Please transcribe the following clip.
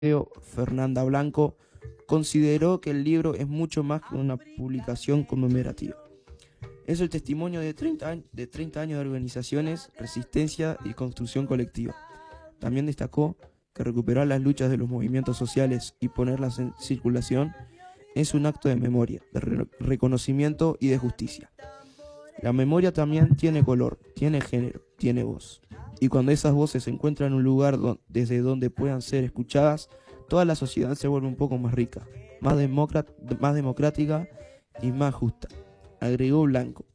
Fernanda Blanco, consideró que el libro es mucho más que una publicación conmemorativa. Es el testimonio de 30 años de organizaciones, resistencia y construcción colectiva. También destacó que recuperar las luchas de los movimientos sociales y ponerlas en circulación es un acto de memoria, de reconocimiento y de justicia. La memoria también tiene color, tiene género, tiene voz. Y cuando esas voces se encuentran en un lugar desde donde puedan ser escuchadas, toda la sociedad se vuelve un poco más rica, más democrática y más justa, agregó Blanco.